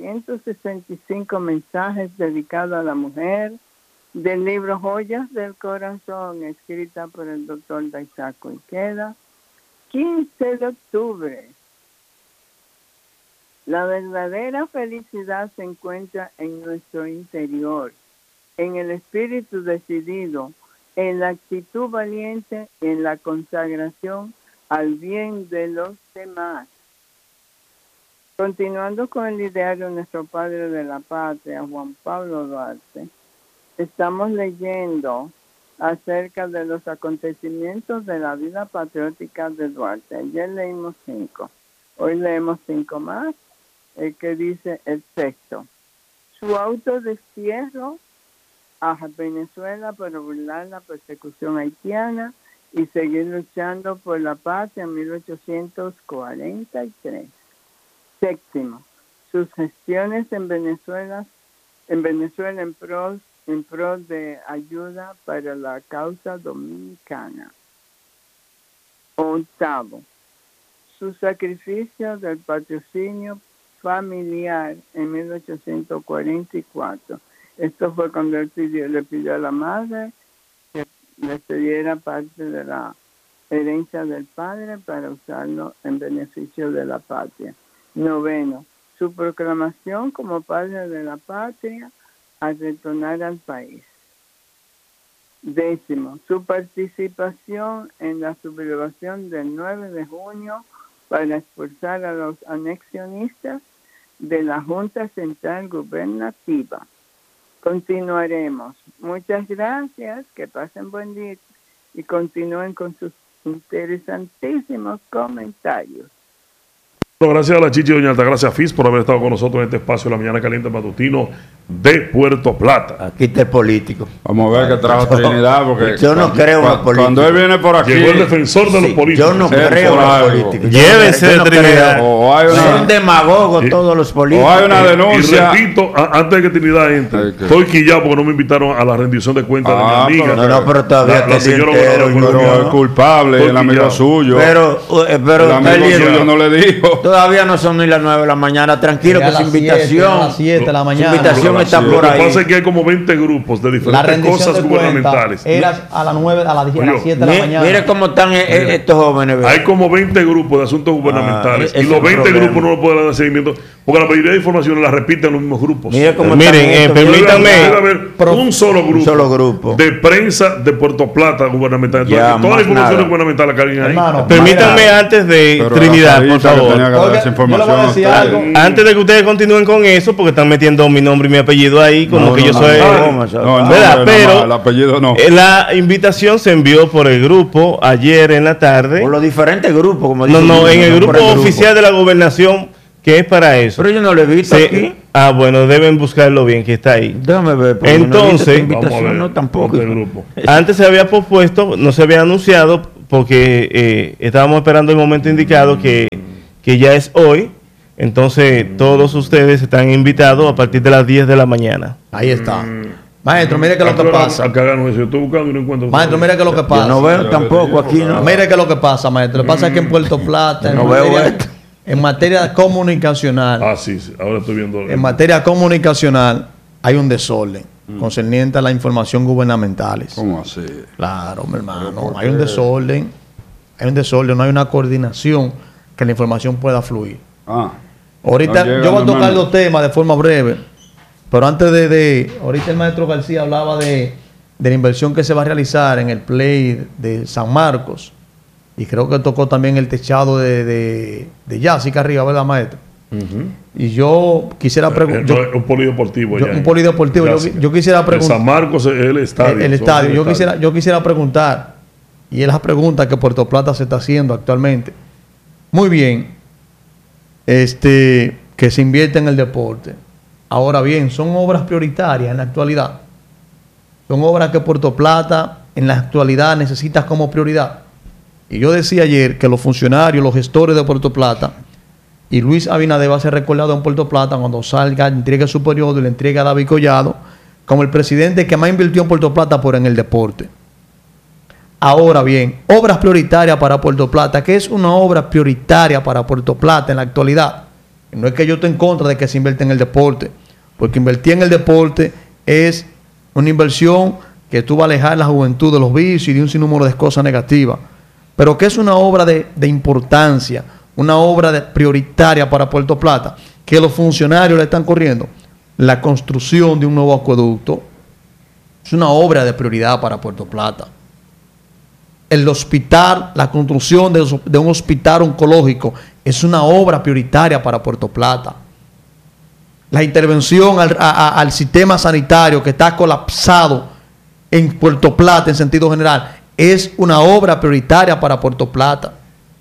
365 mensajes dedicados a la mujer del libro Joyas del Corazón, escrita por el doctor Daisaku Ikeda, 15 de octubre. La verdadera felicidad se encuentra en nuestro interior, en el espíritu decidido, en la actitud valiente, en la consagración al bien de los demás. Continuando con el ideario de nuestro padre de la patria, Juan Pablo Duarte, estamos leyendo acerca de los acontecimientos de la vida patriótica de Duarte. Ayer leímos 5, hoy leemos 5 más, el que dice el texto. Su autodestierro a Venezuela para burlar la persecución haitiana y seguir luchando por la paz en 1843. Séptimo, sus gestiones en Venezuela en pro de ayuda para la causa dominicana. Octavo, su sacrificio del patrocinio familiar en 1844. Esto fue cuando él le pidió a la madre que le cediera parte de la herencia del padre para usarlo en beneficio de la patria. Noveno, su proclamación como padre de la patria al retornar al país. Décimo, su participación en la sublevación del 9 de junio para expulsar a los anexionistas de la Junta Central Gubernativa. Continuaremos. Muchas gracias, que pasen buen día y continúen con sus interesantísimos comentarios. Bueno, gracias a la Chichi Doña Altagracia Fis por haber estado con nosotros en este espacio de la mañana caliente matutino de Puerto Plata. Aquí está el político. Vamos a ver qué trajo Trinidad, porque Yo no creo en los políticos. cuando él viene por aquí, Llegó el defensor de los políticos. Yo no Sí, creo por en los algo. políticos. Llévense Yo de no Trinidad. creo. o hay Son una, demagogos todos los políticos. o hay una Y denuncia. repito, antes de que Trinidad entre, Ay, qué- estoy quillado porque no me invitaron a la rendición de cuentas de Ah, mi amiga. pero- No, pero todavía La está el día señora entero, gobernadora y no- Pero el no. culpable, el Estoy amigo pillado. suyo. Pero el está el amigo día- suyo no le dijo. Todavía no son ni las 9 de la mañana. Tranquilo, A que las su 7, invitación. a las 7 de la Su mañana. invitación está Lo por Lo que ahí. pasa es que hay como 20 grupos de La diferentes rendición cosas de cuentas gubernamentales. era a las 9, a las 7 de la Mire, mañana. mire cómo están estos jóvenes. ¿ve? Hay como 20 grupos de asuntos gubernamentales. ese Y los es el 20 problema. grupos no lo pueden dar seguimiento porque la mayoría de informaciones las repiten los mismos grupos. Mire cómo Miren, están estos. permítanme- Debe haber un solo grupo, solo grupo. de prensa de Puerto Plata gubernamental. Ya, Toda la más información nada. gubernamental la cargan ahí. Hermano, Permítanme antes de Pero Trinidad, era por Sarita que favor. tenía que dar Oiga, esa yo le voy a información decir a algo. ustedes. Antes de que ustedes continúen con eso, porque están metiendo mi nombre y mi apellido ahí, como que yo soy... No, no, ¿Verdad? no, Pero el apellido no. la invitación se envió por el grupo ayer en la tarde. Por los diferentes grupos, como No, dicen, no, en el por grupo oficial de la gobernación, que es para eso. Pero yo no lo he visto aquí. Ah, bueno, deben buscarlo bien, que está ahí. Déjame ver. porque Entonces- no he visto esta Vamos a invitación, ver. no, tampoco. Este grupo. Antes se había pospuesto, no se había anunciado, porque estábamos esperando el momento indicado, que ya es hoy. Entonces, todos ustedes están invitados a partir de las 10 de la mañana. Ahí está. Maestro, mire qué es lo que pasa. Acá hagan eso. Yo estoy buscando y no encuentro. Maestro, mire qué es lo que pasa. Yo no veo tampoco aquí, ¿no? Mire qué es lo que pasa, maestro. Lo que pasa es que en Puerto Plata, No veo esto. en materia comunicacional, Ah, sí, sí. Ahora estoy viendo. en materia comunicacional hay un desorden concerniente a la información gubernamentales. ¿Cómo así? Claro, mi hermano. Hay un desorden. No hay una coordinación que la información pueda fluir. Ah, Ahorita No llega, yo voy a mi tocar hermano. los temas de forma breve, pero antes ahorita el maestro García hablaba de la inversión que se va a realizar en el play de San Marcos, y creo que tocó también el techado de Jessica arriba, ¿verdad, maestro? Y yo quisiera preguntar, un polideportivo. allá un en polideportivo, Jessica. yo quisiera En preguntar, San Marcos es el estadio. el son estadio, el estadio. yo quisiera preguntar, y es la pregunta que Puerto Plata se está haciendo actualmente. Muy bien, que se invierte en el deporte. Ahora bien, son obras prioritarias en la actualidad. Son obras que Puerto Plata en la actualidad necesita como prioridad. Y yo decía ayer que los funcionarios, los gestores de Puerto Plata, y Luis Abinader va a ser recordado en Puerto Plata cuando salga, entregue su periodo y le entregue a David Collado como el presidente que más invirtió en Puerto Plata por en el deporte. Ahora bien, obras prioritarias para Puerto Plata. ¿Qué es una obra prioritaria para Puerto Plata en la actualidad? No es que yo esté en contra de que se invierta en el deporte, porque invertir en el deporte es una inversión que tú vas a alejar la juventud de los vicios y de un sinnúmero de cosas negativas. Pero ¿qué es una obra de importancia? Una obra prioritaria para Puerto Plata, que los funcionarios le están corriendo. La construcción de un nuevo acueducto es una obra de prioridad para Puerto Plata. El hospital, la construcción de un hospital oncológico es una obra prioritaria para Puerto Plata. La intervención al sistema sanitario que está colapsado en Puerto Plata en sentido general es una obra prioritaria para Puerto Plata.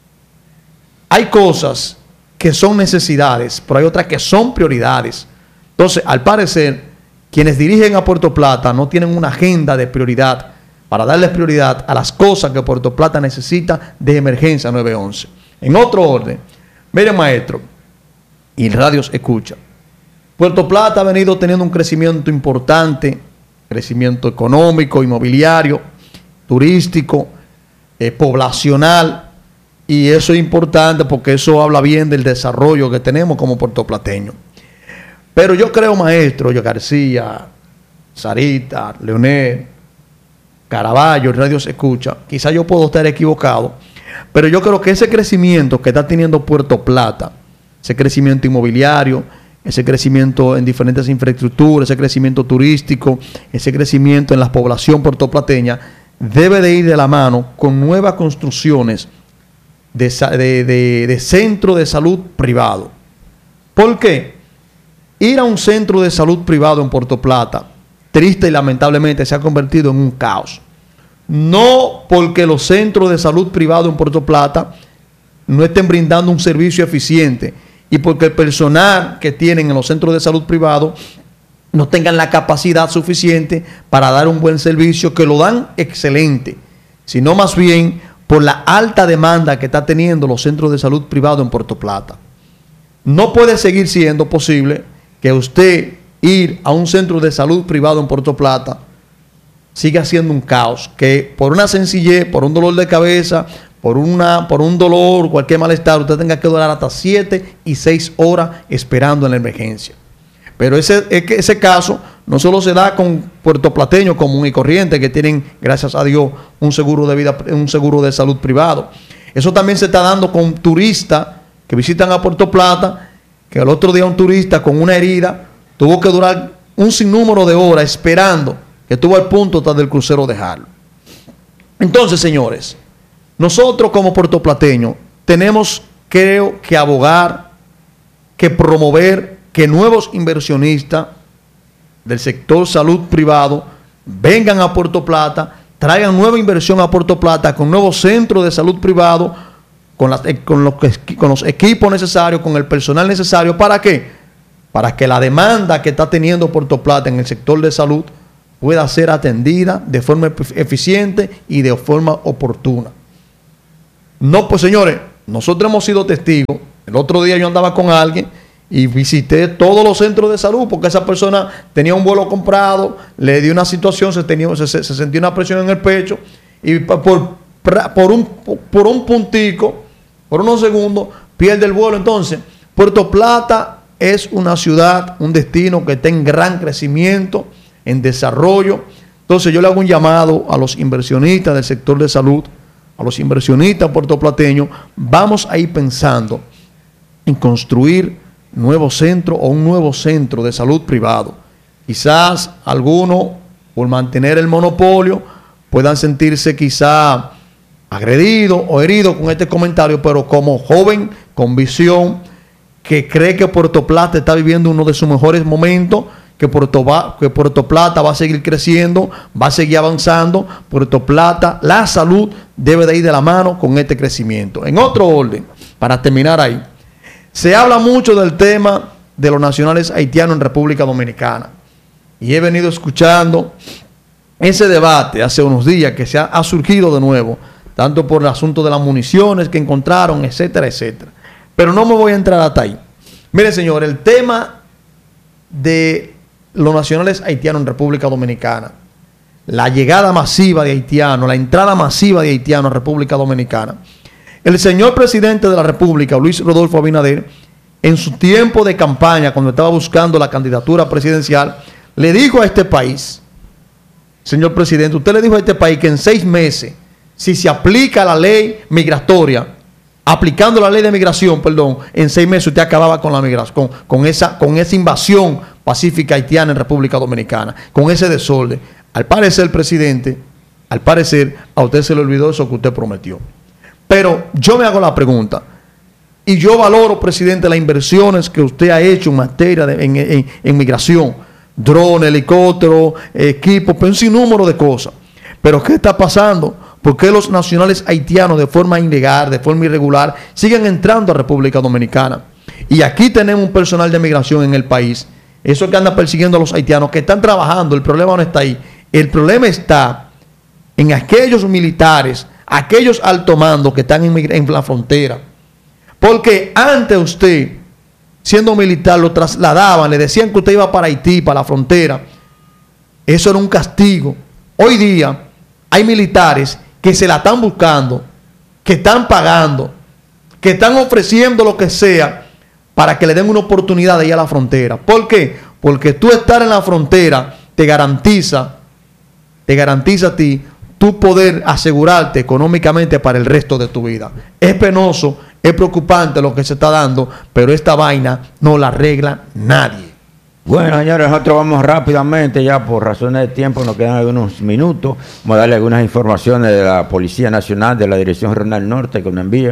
Hay cosas que son necesidades, pero hay otras que son prioridades. Entonces, al parecer, quienes dirigen a Puerto Plata no tienen una agenda de prioridad para darle prioridad a las cosas que Puerto Plata necesita de emergencia 911. En otro orden, mire, maestro, y radios escucha, Puerto Plata ha venido teniendo un crecimiento importante, crecimiento económico, inmobiliario, turístico, poblacional, y eso es importante porque eso habla bien del desarrollo que tenemos como puertoplateños. Pero yo creo, maestro, yo García, Sarita, Leonel, Caraballo, Radio Se Escucha, quizá yo puedo estar equivocado, pero yo creo que ese crecimiento que está teniendo Puerto Plata, ese crecimiento inmobiliario, ese crecimiento en diferentes infraestructuras, ese crecimiento turístico, ese crecimiento en la población puertoplateña, debe de ir de la mano con nuevas construcciones de centro de salud privado. ¿Por qué? Ir a un centro de salud privado en Puerto Plata, triste y lamentablemente, se ha convertido en un caos. No porque los centros de salud privado en Puerto Plata no estén brindando un servicio eficiente y porque el personal que tienen en los centros de salud privados no tengan la capacidad suficiente para dar un buen servicio, que lo dan excelente, sino más bien por la alta demanda que está teniendo los centros de salud privados en Puerto Plata. No puede seguir siendo posible que usted ir a un centro de salud privado en Puerto Plata siga siendo un caos, que por una sencillez, por un dolor de cabeza, por un dolor, cualquier malestar, usted tenga que durar hasta 7 y 6 horas esperando en la emergencia. Pero ese caso no solo se da con puertoplateños común y corriente que tienen, gracias a Dios, un seguro de vida, un seguro de salud privado. Eso también se está dando con turistas que visitan a Puerto Plata, que el otro día un turista con una herida tuvo que durar un sinnúmero de horas esperando, que estuvo al punto hasta del crucero dejarlo. Entonces, señores, nosotros como puertoplateños tenemos, creo, que abogar, que promover que nuevos inversionistas del sector salud privado vengan a Puerto Plata, traigan nueva inversión a Puerto Plata con nuevos centros de salud privado, con los equipos necesarios, con el personal necesario. ¿Para qué? Para que la demanda que está teniendo Puerto Plata en el sector de salud pueda ser atendida de forma eficiente y de forma oportuna. No, pues señores, nosotros hemos sido testigos. El otro día yo andaba con alguien y visité todos los centros de salud porque esa persona tenía un vuelo comprado, le dio una situación, se sentía una presión en el pecho y por un puntico, por unos segundos, pierde el vuelo. Entonces, Puerto Plata es una ciudad, un destino que está en gran crecimiento, en desarrollo. Entonces yo le hago un llamado a los inversionistas del sector de salud, a los inversionistas puertoplateños, vamos a ir pensando en construir nuevo centro o un nuevo centro de salud privado. Quizás algunos, por mantener el monopolio, puedan sentirse quizá agredidos o heridos con este comentario, pero como joven con visión, que cree que Puerto Plata está viviendo uno de sus mejores momentos, que Puerto Plata va a seguir creciendo, va a seguir avanzando. Puerto Plata, la salud debe de ir de la mano con este crecimiento. En otro orden, para terminar ahí, se habla mucho del tema de los nacionales haitianos en República Dominicana. Y he venido escuchando ese debate hace unos días que ha surgido de nuevo, tanto por el asunto de las municiones que encontraron, etcétera, etcétera. Pero no me voy a entrar hasta ahí. Mire, señor, el tema de los nacionales haitianos en República Dominicana, la llegada masiva de haitianos, la entrada masiva de haitianos a República Dominicana. El señor presidente de la República, Luis Rodolfo Abinader, en su tiempo de campaña, cuando estaba buscando la candidatura presidencial, le dijo a este país, señor presidente, usted le dijo a este país que en 6 meses, si se aplica la ley migratoria, aplicando la ley de migración, perdón, en 6 meses usted acababa con la migración, con esa invasión pacífica haitiana en República Dominicana, con ese desorden. Al parecer, presidente, al parecer, a usted se le olvidó eso que usted prometió. Pero yo me hago la pregunta, y yo valoro, presidente, las inversiones que usted ha hecho en materia en migración, drones, helicópteros, equipos, un sinnúmero de cosas. Pero ¿qué está pasando? ¿Por qué los nacionales haitianos de forma ilegal, de forma irregular, siguen entrando a República Dominicana? Y aquí tenemos un personal de migración en el país, eso que anda persiguiendo a los haitianos, que están trabajando. El problema no está ahí. El problema está en aquellos militares, aquellos alto mandos que están en la frontera. Porque antes usted, siendo militar, lo trasladaban, le decían que usted iba para Haití, para la frontera. Eso era un castigo. Hoy día hay militares que se la están buscando, que están pagando, que están ofreciendo lo que sea para que le den una oportunidad de ir a la frontera. ¿Por qué? Porque tú estar en la frontera te garantiza a ti tú poder asegurarte económicamente para el resto de tu vida. Es penoso, es preocupante lo que se está dando, pero esta vaina no la arregla nadie. Bueno, señores, nosotros vamos rápidamente, ya por razones de tiempo, nos quedan algunos minutos. Vamos a darle algunas informaciones de la Policía Nacional, de la Dirección Regional Norte, que nos envía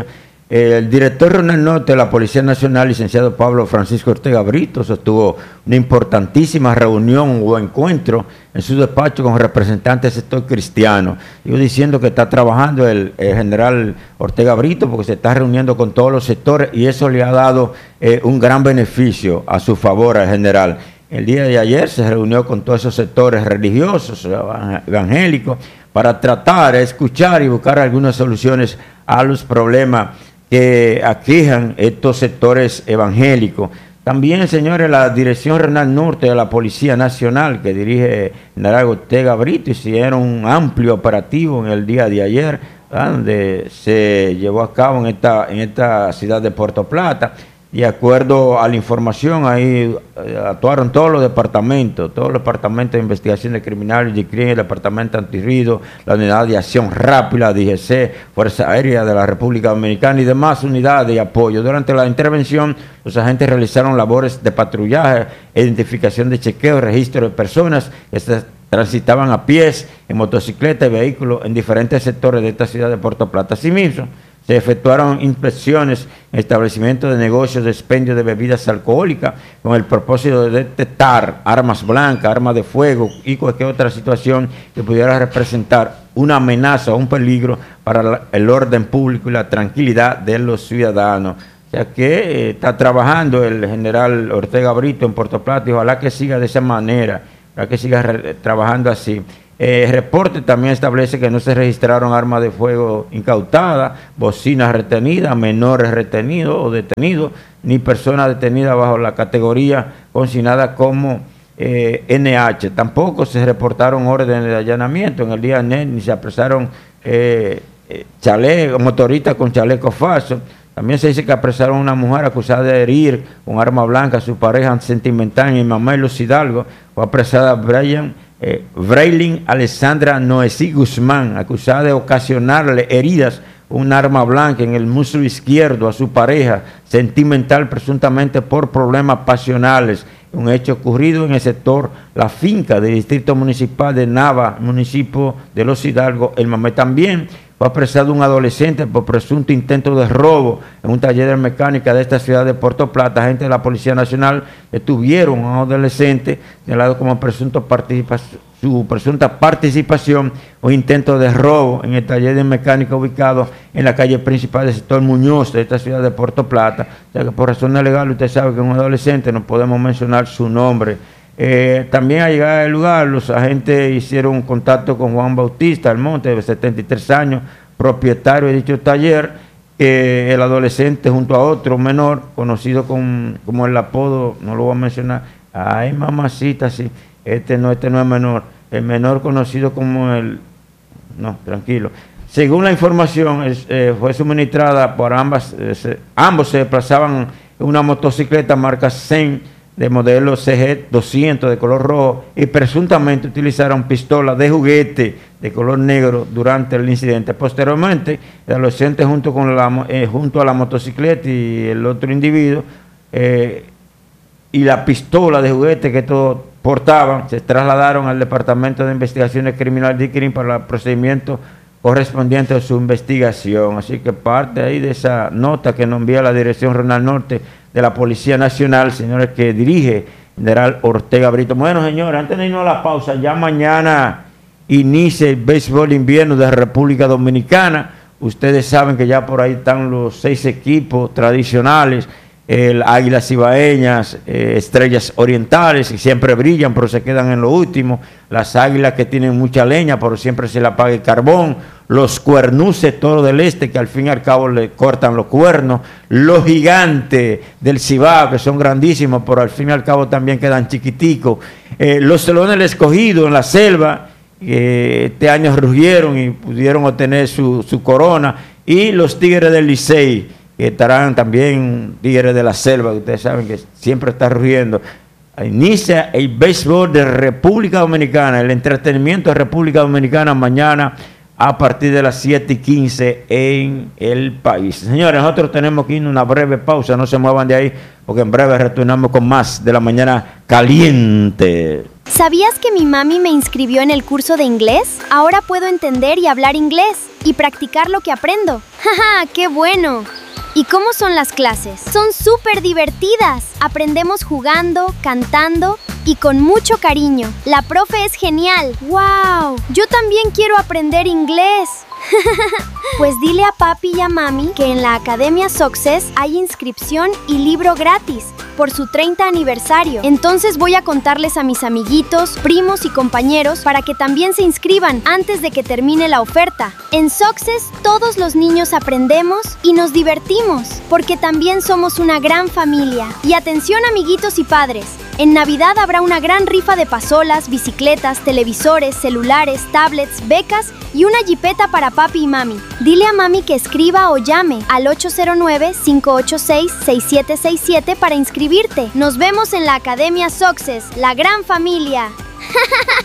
El director regional norte de la Policía Nacional, licenciado Pablo Francisco Ortega Brito, sostuvo una importantísima reunión o encuentro en su despacho con representantes del sector cristiano. Yo diciendo que está trabajando el general Ortega Brito porque se está reuniendo con todos los sectores y eso le ha dado un gran beneficio a su favor al general. El día de ayer se reunió con todos esos sectores religiosos, evangélicos, para tratar, escuchar y buscar algunas soluciones a los problemas que aquejan estos sectores evangélicos. También, señores, la Dirección Regional Norte de la Policía Nacional, que dirige el general Ortega Brito, hicieron un amplio operativo en el día de ayer, donde se llevó a cabo en esta ciudad de Puerto Plata. De acuerdo a la información, ahí actuaron todos los departamentos de investigaciones criminales, el departamento antirruido, la unidad de acción rápida, DGC, Fuerza Aérea de la República Dominicana y demás unidades de apoyo. Durante la intervención, los agentes realizaron labores de patrullaje, identificación de chequeo, registro de personas que transitaban a pies, en motocicleta y vehículos en diferentes sectores de esta ciudad de Puerto Plata. Asimismo, se efectuaron inspecciones en establecimientos de negocios de expendio de bebidas alcohólicas con el propósito de detectar armas blancas, armas de fuego y cualquier otra situación que pudiera representar una amenaza o un peligro para el orden público y la tranquilidad de los ciudadanos. O sea que está trabajando el general Ortega Brito en Puerto Plata y ojalá que siga de esa manera, ojalá que siga trabajando así. El reporte también establece que no se registraron armas de fuego incautadas, bocinas retenidas, menores retenidos o detenidos, ni personas detenidas bajo la categoría consignada como NH. Tampoco se reportaron órdenes de allanamiento en el día de ayer, ni se apresaron motoristas con chalecos falsos. También se dice que apresaron a una mujer acusada de herir con arma blanca a su pareja sentimental en Mamey Los Hidalgo. Fue apresada Braylin Alessandra Noesí Guzmán, acusada de ocasionarle heridas con un arma blanca en el muslo izquierdo a su pareja sentimental, presuntamente por problemas pasionales. Un hecho ocurrido en el sector La Finca del Distrito Municipal de Nava, municipio de Los Hidalgo, El Mamey. También fue apresado un adolescente por presunto intento de robo en un taller de mecánica de esta ciudad de Puerto Plata. Agentes de la Policía Nacional detuvieron a un adolescente señalado como su presunta participación o intento de robo en el taller de mecánica ubicado en la calle principal del sector Muñoz de esta ciudad de Puerto Plata. O sea que por razones legales usted sabe que es un adolescente, no podemos mencionar su nombre. También al llegar al lugar, los agentes hicieron contacto con Juan Bautista Almonte, de 73 años, propietario de dicho taller. El adolescente junto a otro menor, conocido como el apodo, no lo voy a mencionar, ay mamacita, sí, este no es menor, el menor conocido como no, tranquilo. Según la información, fue suministrada por ambos se desplazaban en una motocicleta marca Zen de modelo CG 200 de color rojo y presuntamente utilizaron pistolas de juguete de color negro durante el incidente. Posteriormente, el adolescente junto a la motocicleta y el otro individuo y la pistola de juguete que todos portaban se trasladaron al Departamento de Investigaciones Criminales de CRIM para el procedimiento correspondiente a su investigación. Así que parte ahí de esa nota que nos envía la Dirección Regional Norte de la Policía Nacional, señores, que dirige el general Ortega Brito. Bueno, señores, antes de irnos a la pausa, ya mañana inicia el béisbol invierno de República Dominicana. Ustedes saben que ya por ahí están los 6 equipos tradicionales, el Águilas Cibaeñas, Estrellas Orientales, que siempre brillan, pero se quedan en lo último. Las Águilas que tienen mucha leña, pero siempre se le apaga el carbón. Los Cuernuces, Toro del Este, que al fin y al cabo le cortan los cuernos. Los Gigantes del Cibao, que son grandísimos, pero al fin y al cabo también quedan chiquiticos. Los Leones del Escogido en la selva, este año rugieron y pudieron obtener su corona. Y los Tigres del Licey, que estarán también Tigres de la Selva, que ustedes saben que siempre está rugiendo. Inicia el béisbol de República Dominicana, el entretenimiento de República Dominicana mañana a partir de las 7:15 en el país. Señores, nosotros tenemos que ir a una breve pausa, no se muevan de ahí, porque en breve retornamos con más de la mañana caliente. ¿Sabías que mi mami me inscribió en el curso de inglés? Ahora puedo entender y hablar inglés y practicar lo que aprendo. ¡Ja, ja! ¡Qué bueno! ¿Y cómo son las clases? Son súper divertidas. Aprendemos jugando, cantando y con mucho cariño. La profe es genial. ¡Wow! Yo también quiero aprender inglés. Pues dile a papi y a mami que en la Academia Success hay inscripción y libro gratis por su 30 aniversario. Entonces voy a contarles a mis amiguitos, primos y compañeros para que también se inscriban antes de que termine la oferta. En Success todos los niños aprendemos y nos divertimos, porque también somos una gran familia. Y atención, amiguitos y padres, en Navidad habrá una gran rifa de pasolas, bicicletas, televisores, celulares, tablets, becas y una jipeta para papi y mami. Dile a mami que escriba o llame al 809-586-6767 para inscribirte. Nos vemos en la Academia Success, la gran familia.